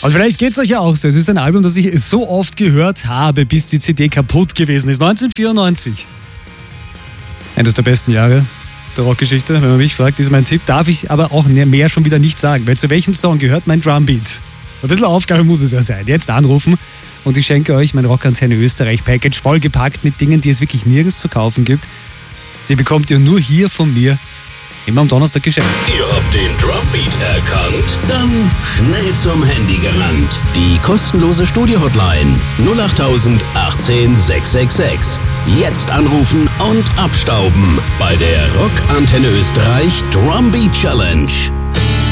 Und vielleicht geht's euch ja auch so. Es ist ein Album, das ich so oft gehört habe, bis die CD kaputt gewesen ist. 1994. Eines der besten Jahre der Rockgeschichte, wenn man mich fragt, ist mein Tipp. Darf ich aber auch mehr schon wieder nicht sagen, weil zu welchem Song gehört mein Drumbeat? Ein bisschen Aufgabe muss es ja sein. Jetzt anrufen und ich schenke euch mein Rockantenne Österreich Package, vollgepackt mit Dingen, die es wirklich nirgends zu kaufen gibt. Die bekommt ihr nur hier von mir, immer am Donnerstag geschenkt. Ihr habt den Drumbeat erkannt? Dann schnell zum Handy gelangt. Die kostenlose Studio-Hotline 08000 18 666. Jetzt anrufen und abstauben bei der Rockantenne Österreich Drumbeat Challenge.